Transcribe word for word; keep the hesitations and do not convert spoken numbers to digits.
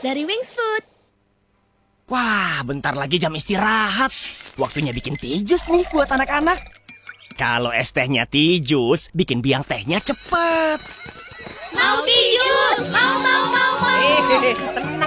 dari Wings Food. Wah, bentar lagi jam istirahat. Waktunya bikin tea jus nih buat anak-anak. Kalau es tehnya tea jus, bikin biang tehnya cepet. Mau tea jus? Mau, mau, mau, mau. Eh, tenang